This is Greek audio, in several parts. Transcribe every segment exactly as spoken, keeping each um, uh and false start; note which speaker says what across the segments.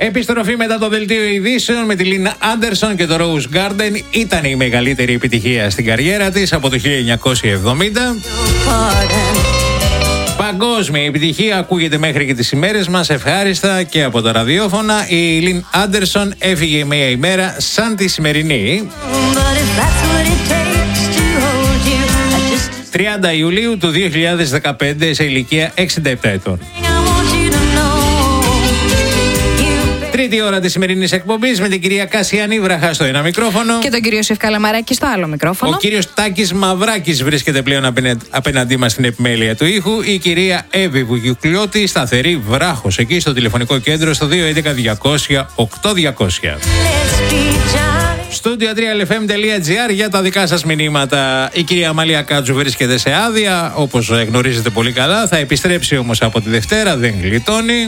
Speaker 1: Επιστροφή μετά το δελτίο ειδήσεων με τη Λίνα Άντερσον και το Rose Garden ήταν η μεγαλύτερη επιτυχία στην καριέρα της από το χίλια εννιακόσια εβδομήντα. Παγκόσμια επιτυχία ακούγεται μέχρι και τις ημέρες μας ευχάριστα και από τα ραδιόφωνα. Η Λίν Άντερσον έφυγε μια ημέρα σαν τη σημερινή, τριάντα Ιουλίου του δύο χιλιάδες δεκαπέντε, σε ηλικία εξήντα επτά ετών. Τρίτη ώρα της σημερινής εκπομπής με την κυρία Κασιανή Βραχά στο ένα μικρόφωνο
Speaker 2: και τον κύριο Σεφ Καλαμαράκη στο άλλο μικρόφωνο.
Speaker 1: Ο κύριος Τάκης Μαυράκης βρίσκεται πλέον απέναντί μας στην επιμέλεια του ήχου. Η κυρία Εύη Βουγιουκλιώτη, σταθερή βράχος εκεί στο τηλεφωνικό κέντρο στο δύο έντεκα διακόσια οκτώ διακόσια. Studio τρία ελ εφ εμ τελεία τζι άρ για τα δικά σας μηνύματα. Η κυρία Αμαλία Κάτζου βρίσκεται σε άδεια, όπως γνωρίζετε πολύ καλά. Θα επιστρέψει όμως από τη Δευτέρα, δεν γλιτώνει.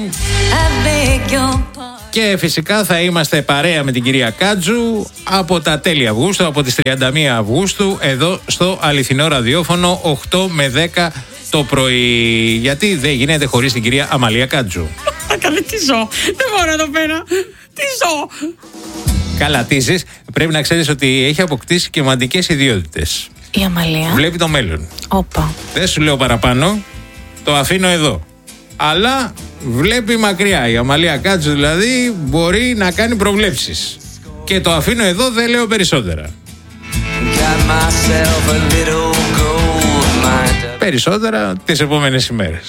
Speaker 1: Και φυσικά θα είμαστε παρέα με την κυρία Κάτζου από τα τέλη Αυγούστου, από τις τριάντα μία Αυγούστου, εδώ στο αληθινό ραδιόφωνο οκτώ με δέκα το πρωί. Γιατί δεν γίνεται χωρίς την κυρία Αμαλία Κάτζου.
Speaker 3: Καλέ, τι ζω. Δεν μπορώ εδώ πέρα. Τι ζω.
Speaker 1: Καλά, τι ζεις. Πρέπει να ξέρεις ότι έχει αποκτήσει και μαντικές ιδιότητες.
Speaker 2: Η Αμαλία
Speaker 1: βλέπει το μέλλον.
Speaker 2: Όπα.
Speaker 1: Δεν σου λέω παραπάνω. Το αφήνω εδώ. Αλλά βλέπει μακριά. Η Αμαλία Κάτζου δηλαδή μπορεί να κάνει προβλέψεις. Και το αφήνω εδώ, δεν λέω περισσότερα. Περισσότερα τις επόμενες ημέρες.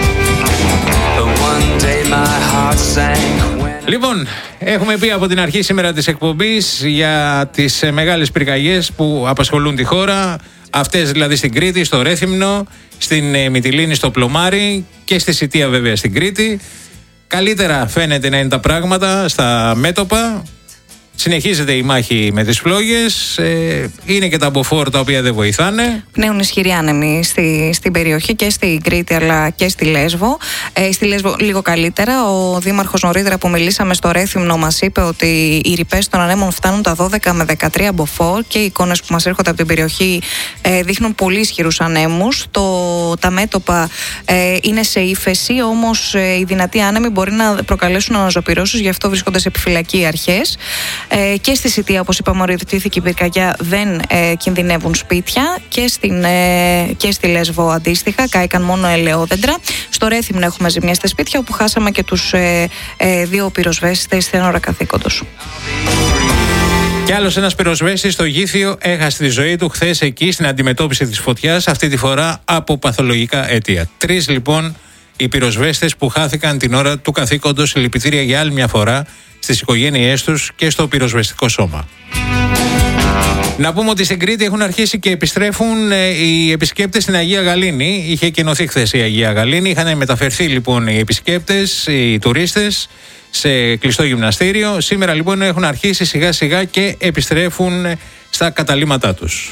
Speaker 1: Λοιπόν, έχουμε πει από την αρχή σήμερα της εκπομπής για τις μεγάλες πυρκαγιές που απασχολούν τη χώρα. Αυτές δηλαδή στην Κρήτη, στο Ρέθυμνο, στην ε, Μυτιλήνη, στο Πλωμάρι και στη Σιτία βέβαια στην Κρήτη. Καλύτερα φαίνεται να είναι τα πράγματα στα μέτωπα. Συνεχίζεται η μάχη με τις φλόγες. Ε, είναι και τα μποφόρ τα οποία δεν βοηθάνε.
Speaker 2: Πνέουν ισχυροί άνεμοι στη, στην περιοχή και στην Κρήτη αλλά και στη Λέσβο. Ε, στη Λέσβο λίγο καλύτερα. Ο δήμαρχος νωρίτερα που μιλήσαμε στο Ρέθυμνο μας είπε ότι οι ρηπές των ανέμων φτάνουν τα δώδεκα με δεκατρία μποφόρ και οι εικόνες που μας έρχονται από την περιοχή ε, δείχνουν πολύ ισχυρούς ανέμους. Το, τα μέτωπα ε, είναι σε ύφεση, όμως ε, οι δυνατοί άνεμοι μπορεί να προκαλέσουν αναζωπυρώσεις, γι' αυτό βρίσκονται σε επιφυλακή οι αρχές. Ε, και στη Σιτία, όπως είπαμε, οριοθετήθηκε η πυρκαγιά, δεν ε, κινδυνεύουν σπίτια και, στην, ε, και στη Λέσβο αντίστοιχα, κάηκαν μόνο ελαιόδεντρα. Στο Ρέθυμνο έχουμε ζημιές στα σπίτια, όπου χάσαμε και τους ε, ε, δύο πυροσβέστες στην ώρα καθήκοντος.
Speaker 1: Και άλλος ένας πυροσβέστης στο Γήθιο έχασε τη ζωή του χθες εκεί στην αντιμετώπιση της φωτιάς, αυτή τη φορά από παθολογικά αίτια. Τρεις λοιπόν οι πυροσβέστες που χάθηκαν την ώρα του καθήκοντος. Συλληπιτήρια για άλλη μια φορά στις οικογένειές τους και στο πυροσβεστικό σώμα. Να πούμε ότι στην Κρήτη έχουν αρχίσει και επιστρέφουν ε, οι επισκέπτες στην Αγία Γαλήνη. Είχε κενωθεί χθες η Αγία Γαλήνη. Είχαν μεταφερθεί λοιπόν οι επισκέπτες, οι τουρίστες, σε κλειστό γυμναστήριο. Σήμερα λοιπόν έχουν αρχίσει σιγά σιγά και επιστρέφουν στα καταλύματά τους.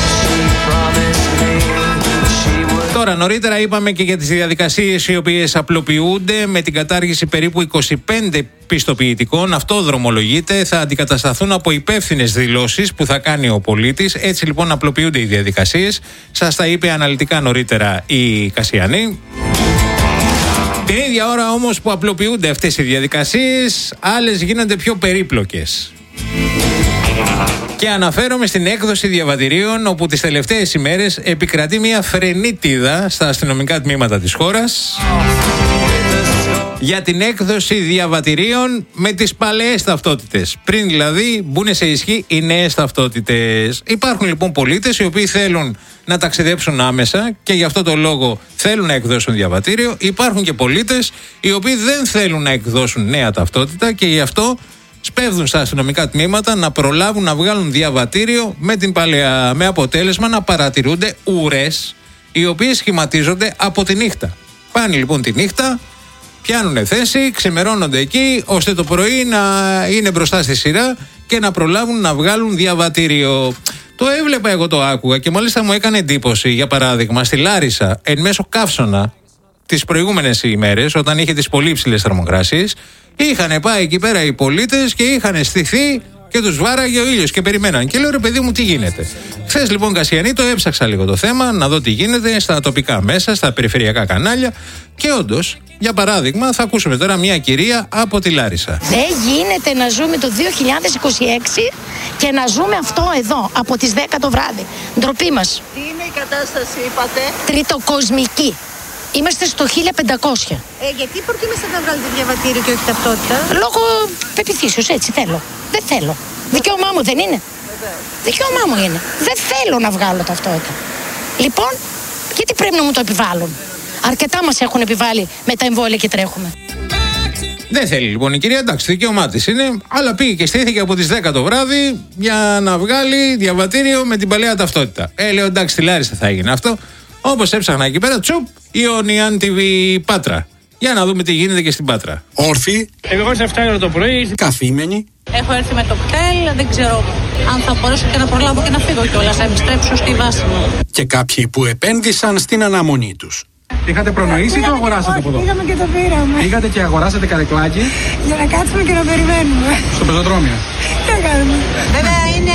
Speaker 1: Τώρα, νωρίτερα είπαμε και για τις διαδικασίες οι οποίες απλοποιούνται με την κατάργηση περίπου είκοσι πέντε πιστοποιητικών. Αυτό δρομολογείται, θα αντικατασταθούν από υπεύθυνες δηλώσεις που θα κάνει ο πολίτης. Έτσι λοιπόν απλοποιούνται οι διαδικασίες. Σας τα είπε αναλυτικά νωρίτερα η Κασιανή. Την ίδια ώρα όμως που απλοποιούνται αυτές οι διαδικασίες, άλλες γίνονται πιο περίπλοκες. Και αναφέρομαι στην έκδοση διαβατηρίων, όπου τις τελευταίες ημέρες επικρατεί μια φρενίτιδα στα αστυνομικά τμήματα της χώρας για την έκδοση διαβατηρίων με τις παλαιές ταυτότητες. Πριν δηλαδή μπουν σε ισχύ οι νέες ταυτότητες. Υπάρχουν λοιπόν πολίτες οι οποίοι θέλουν να ταξιδέψουν άμεσα και γι' αυτό το λόγο θέλουν να εκδώσουν διαβατήριο. Υπάρχουν και πολίτες οι οποίοι δεν θέλουν να εκδώσουν νέα ταυτότητα και γι' αυτό σπέβδουν στα αστυνομικά τμήματα να προλάβουν να βγάλουν διαβατήριο με την παλαιά, με αποτέλεσμα να παρατηρούνται ουρές οι οποίες σχηματίζονται από τη νύχτα. Πάνε λοιπόν τη νύχτα, πιάνουν θέση, ξημερώνονται εκεί ώστε το πρωί να είναι μπροστά στη σειρά και να προλάβουν να βγάλουν διαβατήριο. Το έβλεπα, εγώ το άκουγα και μάλιστα μου έκανε εντύπωση. Για παράδειγμα, στη Λάρισα, εν μέσω καύσωνα, τις προηγούμενες ημέρες, όταν είχε τις πολύ υψηλές θερμοκρασίες, είχαν πάει εκεί πέρα οι πολίτες και είχαν στηθεί Και τους βάραγε ο ήλιος και περιμέναν. Και λέω, ρε παιδί μου, τι γίνεται. Χθες λοιπόν, Κασιανή, το έψαξα λίγο το θέμα, να δω τι γίνεται στα τοπικά μέσα, στα περιφερειακά κανάλια. Και όντως, για παράδειγμα, θα ακούσουμε τώρα μια κυρία από τη Λάρισα.
Speaker 4: Δεν γίνεται να ζούμε το δύο χιλιάδες είκοσι έξι και να ζούμε αυτό εδώ, από τις δέκα το βράδυ. Ντροπή μας.
Speaker 5: Τι είναι η κατάσταση, είπατε?
Speaker 4: Τριτοκοσμική. Είμαστε στο χίλια πεντακόσια.
Speaker 5: Ε, γιατί προτίμησατε να βγάλετε διαβατήριο και όχι ταυτότητα?
Speaker 4: Λόγω πεποιθήσεως, έτσι θέλω. Δεν θέλω. Δικαίωμά μου δεν είναι?
Speaker 5: Βεβαίως.
Speaker 4: Δικαίωμά μου είναι. Δεν θέλω να βγάλω ταυτότητα. Λοιπόν, γιατί πρέπει να μου το επιβάλλουν? Αρκετά μας έχουν επιβάλει με τα εμβόλια και τρέχουμε.
Speaker 1: Δεν θέλει λοιπόν η κυρία, εντάξει, δικαίωμά της είναι, αλλά πήγε και στήθηκε από τις δέκα το βράδυ για να βγάλει διαβατήριο με την παλαιά ταυτότητα. Ε, λέω, εντάξει, στη Λάρισα θα έγινε αυτό. Όπως έψαχνα εκεί πέρα, τσουπ, Ιωνιάν τι βι Πάτρα. Για να δούμε τι γίνεται και στην Πάτρα.
Speaker 6: Όρθιοι.
Speaker 3: Εγώ σε εφτά ώρα το πρωί.
Speaker 6: Καθήμενοι.
Speaker 7: Έχω έρθει με το κτέλ, δεν ξέρω αν θα μπορέσω και να προλάβω και να φύγω κιόλας, να επιστρέψω στη βάση μου.
Speaker 6: Και κάποιοι που επένδυσαν στην αναμονή τους.
Speaker 8: Είχατε προνοήσει ή το αγοράσατε από εδώ?
Speaker 5: Πήγαμε και το πήραμε.
Speaker 8: Πήγατε και αγοράσατε καρεκλάκι
Speaker 5: Για να κάτσουμε και να περιμένουμε.
Speaker 8: στο πεζοδρόμιο.
Speaker 5: Τι κάνουμε?
Speaker 7: Βέβαια είναι,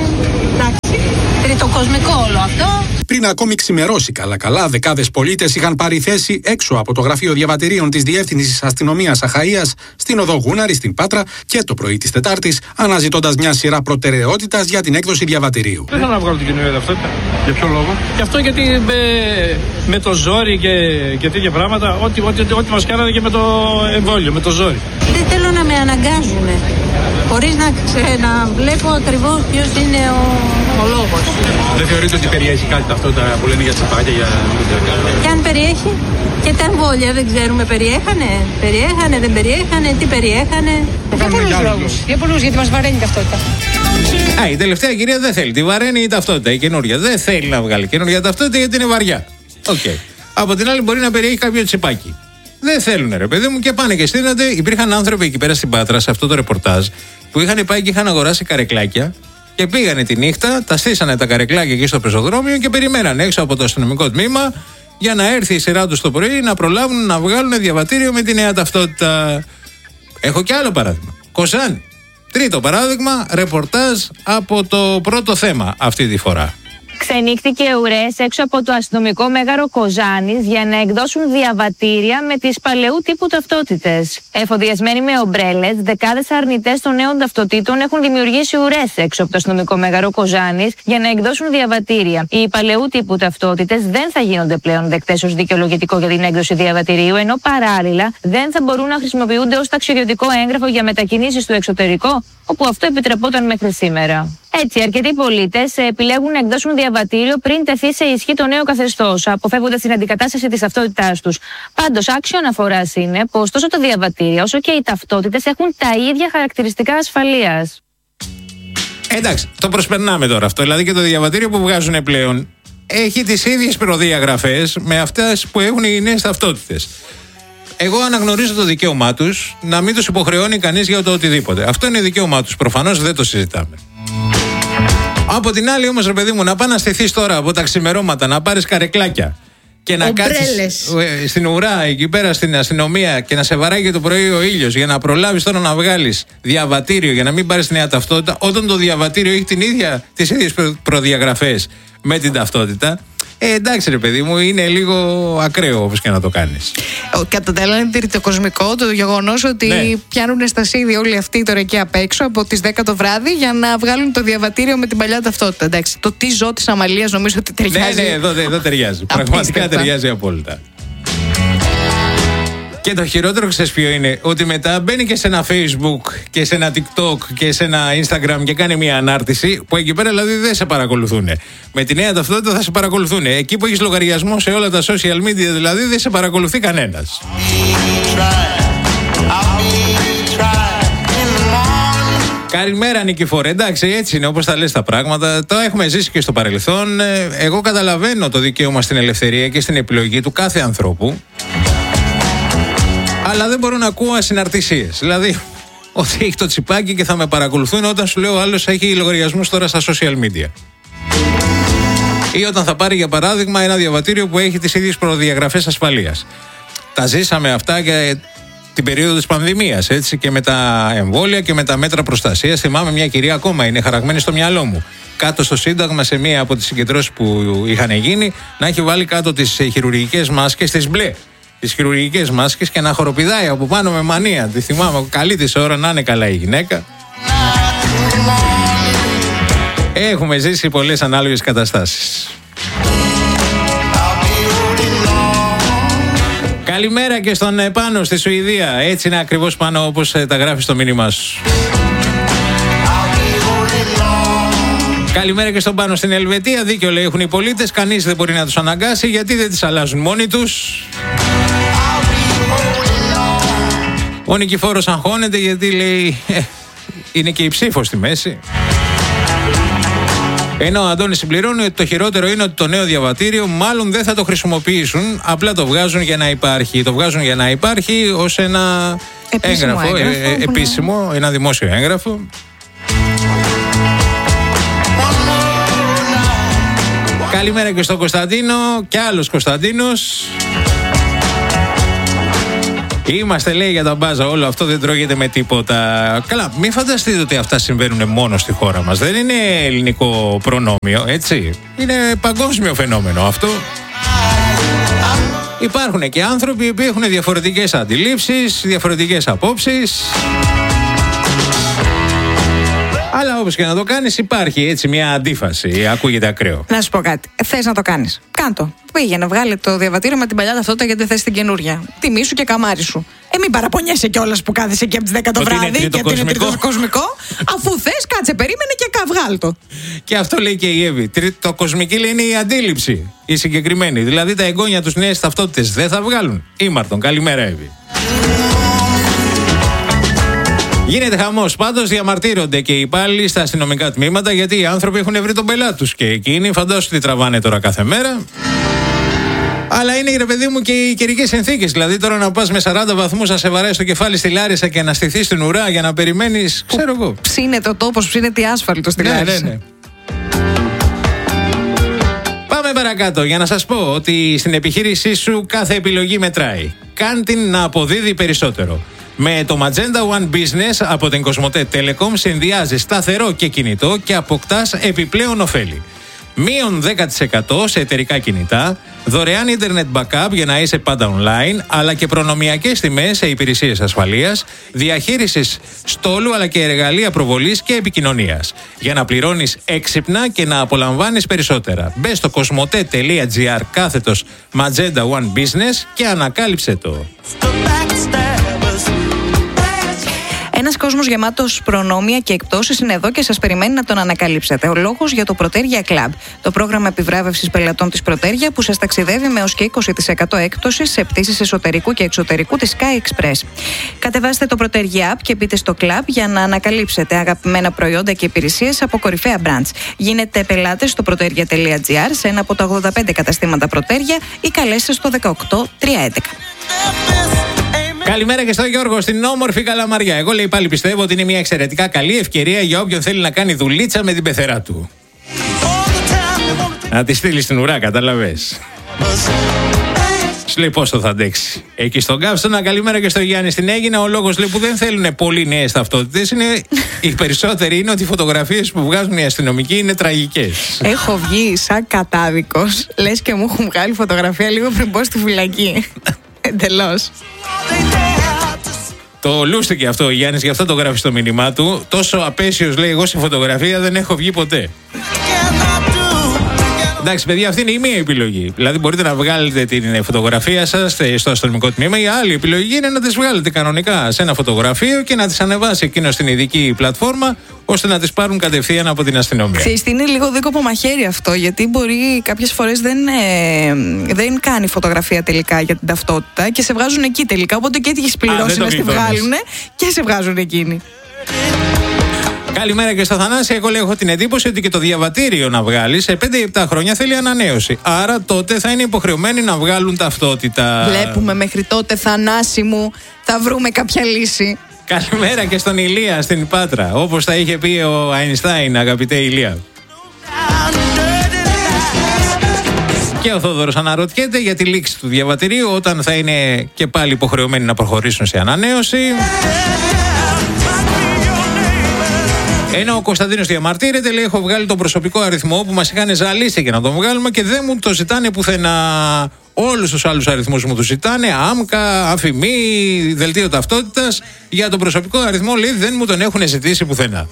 Speaker 7: εντάξει, τριτοκοσμικό όλο αυτό.
Speaker 6: Πριν ακόμη ξημερώσει καλά-καλά, δεκάδες πολίτες είχαν πάρει θέση έξω από το γραφείο διαβατηρίων της Διεύθυνσης Αστυνομίας Αχαΐας στην οδό Γούναρη στην Πάτρα και το πρωί της Τετάρτης, αναζητώντας μια σειρά προτεραιότητας για την έκδοση διαβατηρίου.
Speaker 3: Δεν θέλω να βγάλω την καινούργια ταυτότητα.
Speaker 8: Για ποιο λόγο?
Speaker 3: Γι' αυτό γιατί με, με το ζόρι και, και τέτοια πράγματα, ό,τι, ό,τι, ό,τι μας κάνανε και με το εμβόλιο, με το ζόρι.
Speaker 7: Δεν θέλω να με αναγκάζουν, χωρίς να, ξε, να βλέπω ακριβώς ποιος είναι ο, ο λόγος.
Speaker 8: Δεν θεωρείτε ότι περιέχει κάτι ταυτότητα που λένε για τσιπάκια, για...
Speaker 7: Και αν περιέχει, και τα εμβόλια δεν ξέρουμε, περιέχανε, περιέχανε, δεν περιέχανε, τι περιέχανε.
Speaker 8: Για πολλούς λόγους.
Speaker 7: Για πολλούς, γιατί μας βαραίνει η ταυτότητα.
Speaker 1: Α, η τελευταία κυρία δεν θέλει. Τη βαραίνει η ταυτότητα, η καινούρια. Δεν θέλει να βγάλει καινούρια ταυτότητα γιατί είναι βαριά. Οκ. Okay. Από την άλλη, μπορεί να περιέχει κάποιο τσιπάκι. Δεν θέλουν, ρε παιδί μου, και πάνε και στείνονται. Υπήρχαν άνθρωποι εκεί πέρα στην Πάτρα, σε αυτό το ρεπορτάζ, που είχαν πάει και είχαν αγοράσει καρεκλάκια και πήγανε τη νύχτα, τα στήσανε τα καρεκλάκια εκεί στο πεζοδρόμιο και περιμέναν έξω από το αστυνομικό τμήμα για να έρθει η σειρά του το πρωί να προλάβουν να βγάλουν διαβατήριο με τη νέα ταυτότητα. Έχω και άλλο παράδειγμα. Κοζάνη. Τρίτο παράδειγμα, ρεπορτάζ από το πρώτο θέμα αυτή τη φορά.
Speaker 9: Ξενύχτηκε ουρές έξω από το αστυνομικό μέγαρο Κοζάνης για να εκδώσουν διαβατήρια με τις παλαιού τύπου ταυτότητες. Εφοδιασμένοι με ομπρέλες, δεκάδες αρνητές των νέων ταυτοτήτων έχουν δημιουργήσει ουρές έξω από το αστυνομικό μέγαρο Κοζάνης για να εκδώσουν διαβατήρια. Οι παλαιού τύπου ταυτότητες δεν θα γίνονται πλέον δεκτές ως δικαιολογητικό για την έκδοση διαβατηρίου, ενώ παράλληλα δεν θα μπορούν να χρησιμοποιούνται ως ταξιδιωτικό έγγραφο για μετακινήσεις στο εξωτερικό, όπου αυτό επιτρεπόταν μέχρι σήμερα. Έτσι, αρκετοί πολίτες επιλέγουν να εκδώσουν διαβατήριο πριν τεθεί σε ισχύ το νέο καθεστώς, αποφεύγοντας την αντικατάσταση της ταυτότητάς τους. Πάντως, άξιο αναφοράς είναι πως τόσο το διαβατήριο όσο και οι ταυτότητες έχουν τα ίδια χαρακτηριστικά ασφαλείας.
Speaker 1: Εντάξει, το προσπερνάμε τώρα αυτό. Δηλαδή και το διαβατήριο που βγάζουν πλέον έχει τις ίδιες προδιαγραφές με αυτές που έχουν οι νέες ταυτότητες. Εγώ αναγνωρίζω το δικαίωμά τους να μην τους υποχρεώνει κανείς για το οτιδήποτε. Αυτό είναι δικαίωμά τους. Προφανώς δεν το συζητάμε. Από την άλλη, όμως, ρε παιδί μου, να πας να στηθείς τώρα από τα ξημερώματα, να πάρεις καρεκλάκια και να κάτσεις στην ουρά εκεί πέρα στην αστυνομία και να σε βαράγει το πρωί ο ήλιος για να προλάβεις τώρα να βγάλεις διαβατήριο για να μην πάρεις νέα ταυτότητα, όταν το διαβατήριο έχει την ίδια, τις ίδιες προδιαγραφές με την ταυτότητα. Ε, εντάξει, ρε παιδί μου, είναι λίγο ακραίο όπως και να το κάνεις.
Speaker 2: Κατά τα άλλα, είναι τριτοκοσμικό το γεγονός ότι ναι. πιάνουν στασίδι όλοι αυτοί τώρα εκεί απ' έξω από τις δέκα το βράδυ για να βγάλουν το διαβατήριο με την παλιά ταυτότητα. Εντάξει, το τι ζω της Αμαλίας νομίζω ότι ταιριάζει.
Speaker 1: Ναι, ναι, εδώ, εδώ ταιριάζει. Πραγματικά ταιριάζει απόλυτα. Και το χειρότερο, ξέρεις ποιο είναι, ότι μετά μπαίνει και σε ένα Facebook και σε ένα TikTok και σε ένα Instagram και κάνει μια ανάρτηση που εκεί πέρα δηλαδή δεν σε παρακολουθούν. Με τη νέα ταυτότητα θα σε παρακολουθούν. Εκεί που έχεις λογαριασμό σε όλα τα social media δηλαδή δεν σε παρακολουθεί κανένας. Καλημέρα Νικηφόρε, εντάξει, έτσι είναι όπως τα λες τα πράγματα. Το έχουμε ζήσει και στο παρελθόν. Εγώ καταλαβαίνω το δικαίωμα στην ελευθερία και στην επιλογή του κάθε ανθρώπου. Αλλά δεν μπορώ να ακούω ασυναρτησίες. Δηλαδή, ότι έχει το τσιπάκι και θα με παρακολουθούν όταν σου λέω ο άλλος έχει λογαριασμούς τώρα στα social media. Ή όταν θα πάρει για παράδειγμα ένα διαβατήριο που έχει τις ίδιες προδιαγραφές ασφαλείας. Τα ζήσαμε αυτά και την περίοδο της πανδημίας, έτσι, και με τα εμβόλια και με τα μέτρα προστασίας. Θυμάμαι μια κυρία, ακόμα είναι χαραγμένη στο μυαλό μου, κάτω στο Σύνταγμα, σε μία από τις συγκεντρώσεις που είχαν γίνει, να έχει βάλει κάτω τις χειρουργικές μάσκες, τις μπλε, τις χειρουργικές μάσκες, και να χοροπηδάει από πάνω με μανία. Τη θυμάμαι, καλή της ώρα, να είναι καλά η γυναίκα. Έχουμε ζήσει πολλές ανάλογες καταστάσεις. Καλημέρα και στον Πάνο στη Σουηδία. Έτσι είναι ακριβώς, Πάνο, όπως τα γράφει στο μήνυμά σου. Καλημέρα και στον Πάνο στην Ελβετία. Δίκιο λέει έχουν οι πολίτες. Κανείς δεν μπορεί να τους αναγκάσει, γιατί δεν τις αλλάζουν μόνοι τους. Ο Νικηφόρος αγχώνεται γιατί λέει ε, είναι και η ψήφος στη μέση. Ενώ ο Αντώνης συμπληρώνει ότι το χειρότερο είναι ότι το νέο διαβατήριο μάλλον δεν θα το χρησιμοποιήσουν, απλά το βγάζουν για να υπάρχει. Το βγάζουν για να υπάρχει ως ένα
Speaker 2: επίσημο
Speaker 1: έγγραφο,
Speaker 2: έγγραφο,
Speaker 1: ε, ε, επίσημο, ένα δημόσιο έγγραφο. Καλημέρα και στον Κωνσταντίνο, κι άλλος Κωνσταντίνος. Είμαστε, λέει, για τα μπάζα. Όλο αυτό δεν τρώγεται με τίποτα. Καλά, μην φανταστείτε ότι αυτά συμβαίνουν μόνο στη χώρα μας. Δεν είναι ελληνικό προνόμιο, έτσι. Είναι παγκόσμιο φαινόμενο αυτό. Υπάρχουν και άνθρωποι που έχουν διαφορετικές αντιλήψεις, διαφορετικές απόψεις. Αλλά όπως και να το κάνεις, υπάρχει έτσι μια αντίφαση. Ακούγεται ακραίο.
Speaker 2: Να σου πω κάτι. Θες να το κάνεις? Κάντο. Πήγαινε, βγάλε το διαβατήριο με την παλιά ταυτότητα, γιατί δεν θες την καινούρια. Τιμή σου και καμάρι σου. Ε, μην παραπονιέσαι κιόλας που κάθεσαι εκεί από τις δέκα το
Speaker 1: ότι
Speaker 2: βράδυ
Speaker 1: είναι
Speaker 2: και ότι είναι τρίτο κοσμικό. Αφού θες, κάτσε, περίμενε και καβγάλ το.
Speaker 1: Και αυτό λέει και η Εύη. Το κοσμική, λέει, είναι η αντίληψη. Η συγκεκριμένη. Δηλαδή τα εγγόνια τους νέες ταυτότητες δεν θα βγάλουν. Ήμαρτον. Καλημέρα, Εύη. Γίνεται χαμός. Πάντως διαμαρτύρονται και οι υπάλληλοι στα αστυνομικά τμήματα, γιατί οι άνθρωποι έχουν βρει τον πελάτη τους και εκείνοι φαντάσου τι τραβάνε τώρα κάθε μέρα. Αλλά είναι, ρε παιδί μου, και οι καιρικές συνθήκες. Δηλαδή τώρα να πας με σαράντα βαθμούς να σε βαρέσει το κεφάλι στη Λάρισα και να στηθείς στην ουρά για να περιμένεις, ξέρω εγώ.
Speaker 2: Ψήνεται ο τόπος, ψήνεται η άσφαλτο στη Λάρισα.
Speaker 1: Ναι, ναι, ναι. Πάμε παρακάτω για να σας πω ότι στην επιχείρησή σου κάθε επιλογή μετράει. Κάν την να αποδίδει περισσότερο. Με το Magenta One Business από την Κοσμοτέ Telecom συνδυάζεις σταθερό και κινητό και αποκτάς επιπλέον ωφέλη. Μείον δέκα τοις εκατό σε εταιρικά κινητά, δωρεάν ίντερνετ backup για να είσαι πάντα online, αλλά και προνομιακές τιμές σε υπηρεσίες ασφαλείας, διαχείρισης στόλου, αλλά και εργαλεία προβολής και επικοινωνίας. Για να πληρώνεις έξυπνα και να απολαμβάνεις περισσότερα. Μπες στο κοσμοτέ.gr κάθετος Magenta One Business και ανακάλυψε το.
Speaker 2: Ένας κόσμος γεμάτος προνόμια και εκπτώσεις είναι εδώ και σας περιμένει να τον ανακαλύψετε. Ο λόγος για το Proteria Club, το πρόγραμμα επιβράβευσης πελατών της Proteria που σας ταξιδεύει με ως και είκοσι τοις εκατό έκπτωση σε πτήσεις εσωτερικού και εξωτερικού της Sky Express. Κατεβάστε το Proteria App και μπείτε στο Club για να ανακαλύψετε αγαπημένα προϊόντα και υπηρεσίες από κορυφαία brands. Γίνετε πελάτες στο proteria.gr σε ένα από τα ογδόντα πέντε καταστήματα Proteria ή καλέστε στο δεκαοκτώ τριακόσια έντεκα.
Speaker 1: Καλημέρα και στον Γιώργο στην όμορφη Καλαμαριά. Εγώ, λέει, πάλι πιστεύω ότι είναι μια εξαιρετικά καλή ευκαιρία για όποιον θέλει να κάνει δουλίτσα με την πεθερά του. Να τη στείλει στην ουρά, καταλαβες. Σου λέει πόσο θα αντέξει. Εκεί στον Καύσωνα, καλημέρα και στο Γιάννη στην Αίγινα. Ο λόγος, λέει, που δεν θέλουν πολύ νέες ταυτότητες είναι, οι περισσότεροι είναι ότι οι φωτογραφίες που βγάζουν οι αστυνομικοί είναι τραγικές.
Speaker 2: Έχω βγει σαν κατάδικος. Λες και μου έχουν βγάλει φωτογραφία λίγο πριν πω στη φυλακή. Εντελώς.
Speaker 1: Το λούστηκε αυτό ο Γιάννης, γι' αυτό το γράφει στο μήνυμά του. Τόσο απέσιος, λέει, εγώ σε φωτογραφία δεν έχω βγει ποτέ. Εντάξει, παιδιά, αυτή είναι η μία επιλογή. Δηλαδή, μπορείτε να βγάλετε την φωτογραφία σας στο αστυνομικό τμήμα. Η άλλη επιλογή είναι να τις βγάλετε κανονικά σε ένα φωτογραφείο και να τις ανεβάσει εκείνο στην ειδική πλατφόρμα, ώστε να τις πάρουν κατευθείαν από την αστυνομία.
Speaker 2: Ξέρεις, είναι λίγο δίκοπο μαχαίρι αυτό, γιατί μπορεί κάποιες φορές δεν, ε, δεν κάνει φωτογραφία τελικά για την ταυτότητα και σε βγάζουν εκεί τελικά. Οπότε και έχεις πληρώσει να στη βγάλουν και σε βγάζουν εκείνοι.
Speaker 1: Καλημέρα και στο Θανάση. Εγώ, λέω, έχω την εντύπωση ότι και το διαβατήριο να βγάλει σε πέντε επτά χρόνια θέλει ανανέωση. Άρα τότε θα είναι υποχρεωμένοι να βγάλουν ταυτότητα.
Speaker 2: Βλέπουμε μέχρι τότε, Θανάση μου, θα βρούμε κάποια λύση.
Speaker 1: Καλημέρα και στον Ηλία στην Πάτρα. Όπως τα είχε πει ο Αϊνστάιν, αγαπητέ Ηλία. Και ο Θόδωρος αναρωτιέται για τη λήξη του διαβατηρίου όταν θα είναι και πάλι υποχρεωμένοι να προχωρήσουν σε ανανέωση. Ενώ ο Κωνσταντίνος διαμαρτύρεται, λέει: έχω βγάλει τον προσωπικό αριθμό που μας είχαν ζαλίσει για να τον βγάλουμε και δεν μου το ζητάνε πουθενά. Όλους τους άλλους αριθμούς μου τους ζητάνε, άμκα, αφημί, δελτίο ταυτότητας. Για τον προσωπικό αριθμό, λέει, δεν μου τον έχουν ζητήσει πουθενά.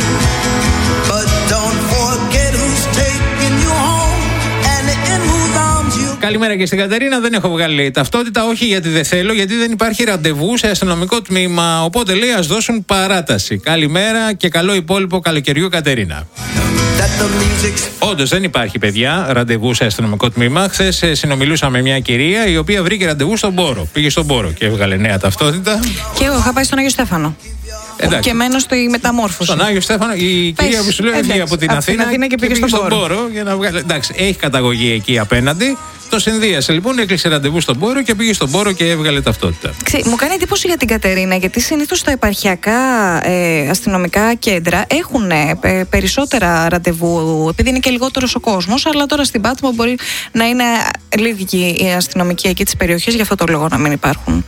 Speaker 1: Καλημέρα και στην Κατερίνα. Δεν έχω βγάλει ταυτότητα, όχι γιατί δεν θέλω, γιατί δεν υπάρχει ραντεβού σε αστυνομικό τμήμα. Οπότε λέει ας δώσουν παράταση. Καλημέρα και καλό υπόλοιπο καλοκαιριού, Κατερίνα. Όντως δεν υπάρχει, παιδιά, ραντεβού σε αστυνομικό τμήμα. Χθες συνομιλούσα με μια κυρία η οποία βρήκε ραντεβού στον Πόρο. Πήγε στον Πόρο και έβγαλε νέα ταυτότητα. Και εγώ είχα πάει στον Άγιο Στέφανο. Εντάξει. Και μένω στη μεταμόρφωση. Στον Άγιο Στέφανο, η Πες, κυρία που σου λέω έφυγε από την Αθήνα, Αθήνα και πήγε, και πήγε στον, στον Πόρο. Για να βγάλει. Εντάξει, έχει καταγωγή εκεί απέναντι. Το συνδύασε λοιπόν, έκλεισε ραντεβού στον Πόρο και πήγε στον Πόρο και έβγαλε ταυτότητα. Ξή, μου κάνει εντύπωση για την Κατερίνα, γιατί συνήθως τα επαρχιακά ε, αστυνομικά κέντρα έχουν ε, περισσότερα ραντεβού, επειδή είναι και λιγότερος ο κόσμος. Αλλά τώρα στην Πάτμο μπορεί να είναι λίγοι οι αστυνομικοί εκεί της περιοχής, γι' αυτό το λόγο να μην υπάρχουν.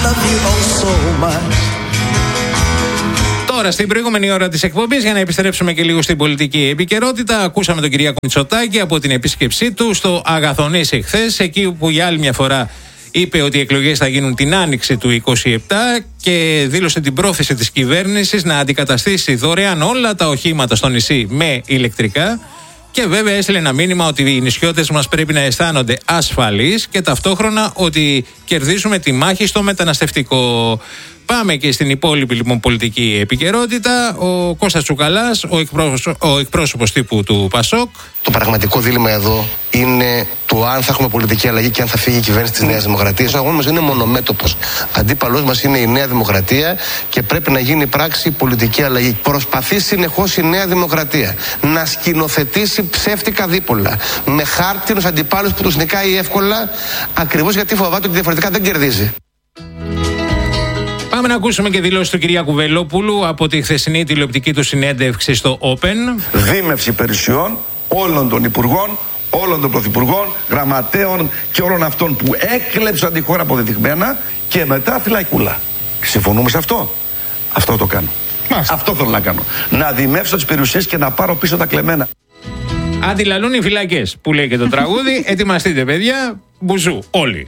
Speaker 1: Τώρα, στην προηγούμενη ώρα της εκπομπής, για να επιστρέψουμε και λίγο στην πολιτική επικαιρότητα, ακούσαμε τον Κυριάκο Μητσοτάκη από την επίσκεψή του στο Αγαθονήσι χθες, εκεί που για άλλη μια φορά είπε ότι οι εκλογές θα γίνουν την άνοιξη του είκοσι επτά και δήλωσε την πρόθεση της κυβέρνησης να αντικαταστήσει δωρεάν όλα τα οχήματα στο νησί με ηλεκτρικά. Και βέβαια έστειλε ένα μήνυμα ότι οι νησιώτες μας πρέπει να αισθάνονται ασφαλείς και ταυτόχρονα ότι κερδίζουμε τη μάχη στο μεταναστευτικό. Πάμε και στην υπόλοιπη λοιπόν πολιτική επικαιρότητα. Ο Κώστας Τσουκαλάς, ο, εκπρόσω, ο εκπρόσωπος τύπου του Πασόκ.
Speaker 10: Το πραγματικό δίλημμα εδώ είναι το αν θα έχουμε πολιτική αλλαγή και αν θα φύγει η κυβέρνηση της Νέας Δημοκρατίας. Ο αγώνας μας είναι μονομέτωπος. Αντίπαλός μας είναι η Νέα Δημοκρατία και πρέπει να γίνει πράξη πολιτική αλλαγή. Προσπαθεί συνεχώς η Νέα Δημοκρατία να σκηνοθετήσει ψεύτικα δίπολα με χάρτινους αντιπάλους που τους νικάει εύκολα, ακριβώς γιατί φοβάται ότι διαφορετικά δεν κερδίζει.
Speaker 1: Πάμε να ακούσουμε και δηλώσεις του Κυριάκου Βελόπουλου από τη χθεσινή τηλεοπτική του συνέντευξη στο Open.
Speaker 11: Δίμευση περιουσιών όλων των υπουργών, όλων των πρωθυπουργών, γραμματέων και όλων αυτών που έκλεψαν τη χώρα αποδεδειγμένα και μετά φυλακούλα. Συμφωνούμε σε αυτό? Αυτό το κάνω. Μάλιστα. Αυτό θέλω να κάνω. Να δημεύσω τις περιουσίες και να πάρω πίσω τα κλεμμένα.
Speaker 1: Αντιλαλούν οι φυλακές που λέει και το τραγούδι. Ετοιμαστείτε, παιδιά. Μπουζού, όλοι.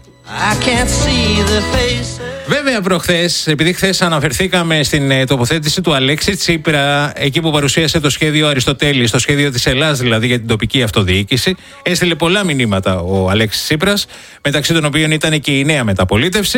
Speaker 1: Βέβαια, προχθές, επειδή χθες αναφερθήκαμε στην ε, τοποθέτηση του Αλέξη Τσίπρα, εκεί που παρουσίασε το σχέδιο Αριστοτέλης, το σχέδιο της Ελλάδας δηλαδή για την τοπική αυτοδιοίκηση, έστειλε πολλά μηνύματα ο Αλέξης Τσίπρας, μεταξύ των οποίων ήταν και η νέα μεταπολίτευση.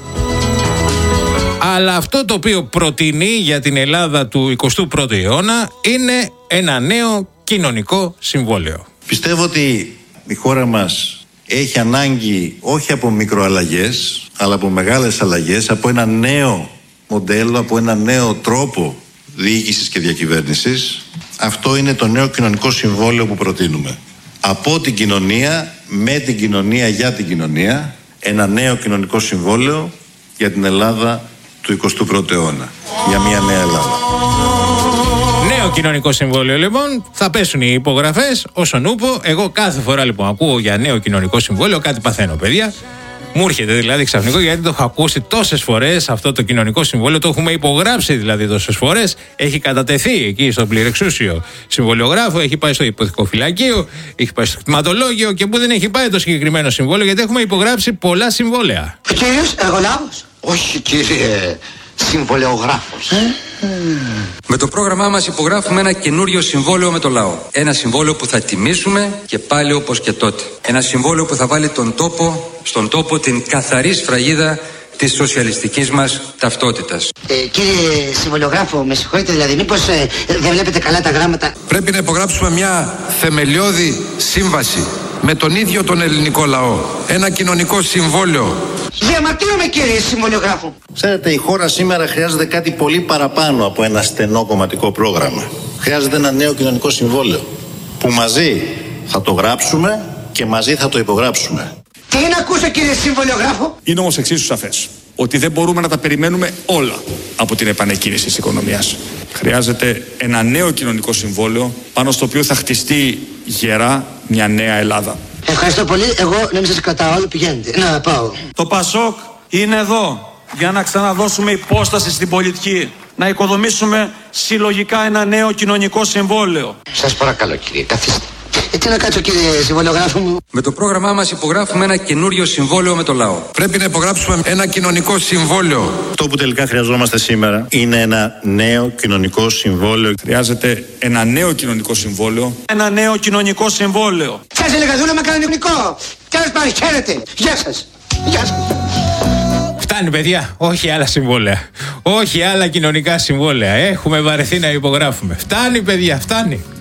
Speaker 1: Αλλά αυτό το οποίο προτείνει για την Ελλάδα του εικοστού πρώτου αιώνα είναι ένα νέο κοινωνικό συμβόλαιο.
Speaker 12: Πιστεύω ότι η χώρα μας έχει ανάγκη όχι από μικροαλλαγές, αλλά από μεγάλες αλλαγές, από ένα νέο μοντέλο, από ένα νέο τρόπο διοίκησης και διακυβέρνησης. Αυτό είναι το νέο κοινωνικό συμβόλαιο που προτείνουμε. Από την κοινωνία, με την κοινωνία, για την κοινωνία, ένα νέο κοινωνικό συμβόλαιο για την Ελλάδα του εικοστού πρώτου αιώνα. Για μια νέα Ελλάδα.
Speaker 1: Νέο κοινωνικό συμβόλαιο λοιπόν, θα πέσουν οι υπογραφές όσον ούπο. Εγώ κάθε φορά λοιπόν ακούω για νέο κοινωνικό συμβόλαιο, κάτι παθαίνω, παιδιά. Μου έρχεται δηλαδή ξαφνικό, γιατί το έχω ακούσει τόσες φορές αυτό το κοινωνικό συμβόλαιο, το έχουμε υπογράψει δηλαδή τόσες φορές. Έχει κατατεθεί εκεί στο πληρεξούσιο συμβολιογράφο, έχει πάει στο υποθηκοφυλακείο, έχει πάει στο κτηματολόγιο και που δεν έχει πάει το συγκεκριμένο συμβόλαιο, γιατί έχουμε υπογράψει πολλά συμβόλαια.
Speaker 13: Ο κύριος εργολάβος? Όχι, κύριε συμβολιογράφος. Ε?
Speaker 14: Με το πρόγραμμά μας υπογράφουμε ένα καινούριο συμβόλαιο με το λαό. Ένα συμβόλαιο που θα τιμήσουμε και πάλι όπως και τότε. Ένα συμβόλαιο που θα βάλει τον τόπο, στον τόπο την καθαρή σφραγίδα της σοσιαλιστικής μας ταυτότητας.
Speaker 13: Ε, κύριε συμβολιογράφο, με συγχωρείτε, δηλαδή μήπως ε, δεν βλέπετε καλά τα γράμματα?
Speaker 15: Πρέπει να υπογράψουμε μια θεμελιώδη σύμβαση με τον ίδιο τον ελληνικό λαό. Ένα κοινωνικό συμβόλαιο.
Speaker 13: Διαμαρτύρομαι, κύριε συμβολιογράφο.
Speaker 12: Ξέρετε, η χώρα σήμερα χρειάζεται κάτι πολύ παραπάνω από ένα στενό κομματικό πρόγραμμα. Χρειάζεται ένα νέο κοινωνικό συμβόλαιο που μαζί θα το γράψουμε και μαζί θα το υπογράψουμε.
Speaker 13: Τι να ακούσω, κύριε συμβολιογράφο?
Speaker 16: Είναι όμως εξίσου σαφές ότι δεν μπορούμε να τα περιμένουμε όλα από την επανεκκίνηση της οικονομίας. Χρειάζεται ένα νέο κοινωνικό συμβόλαιο πάνω στο οποίο θα χτιστεί γερά μια νέα Ελλάδα.
Speaker 13: Ευχαριστώ πολύ. Εγώ να μην σας κρατάω άλλο, πηγαίνετε. Να πάω.
Speaker 3: Το Πασόκ είναι εδώ για να ξαναδώσουμε υπόσταση στην πολιτική. Να οικοδομήσουμε συλλογικά ένα νέο κοινωνικό συμβόλαιο.
Speaker 13: Σας παρακαλώ κύριε, καθίστε. Ε, τι να κάτσω κύριε συμβολιογράφο μου.
Speaker 14: Με το πρόγραμμά μας υπογράφουμε ένα καινούριο συμβόλαιο με το λαό.
Speaker 15: Πρέπει να υπογράψουμε ένα κοινωνικό συμβόλαιο.
Speaker 12: Αυτό που τελικά χρειαζόμαστε σήμερα είναι ένα νέο κοινωνικό συμβόλαιο.
Speaker 16: Χρειάζεται ένα νέο κοινωνικό συμβόλαιο.
Speaker 3: Ένα νέο κοινωνικό συμβόλαιο.
Speaker 13: Σας έλεγα δούλεμα κανονικό. Τέλος πάντων, χαίρετε. Γεια σας. Γεια σας.
Speaker 1: Φτάνει, παιδιά. Όχι άλλα συμβόλαια. Όχι άλλα κοινωνικά συμβόλαια. Έχουμε βαρεθεί να υπογράφουμε. Φτάνει, παιδιά, φτάνει.